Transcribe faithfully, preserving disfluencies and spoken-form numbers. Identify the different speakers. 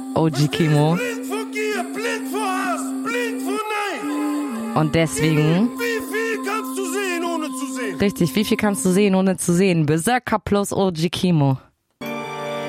Speaker 1: O G Kimo.
Speaker 2: Blind vor Gier, blind vor Hass, blind vor Nein.
Speaker 1: Und deswegen...
Speaker 2: Wie viel kannst du sehen, ohne zu sehen?
Speaker 1: Richtig, wie viel kannst du sehen, ohne zu sehen? Berserker plus O G Kimo.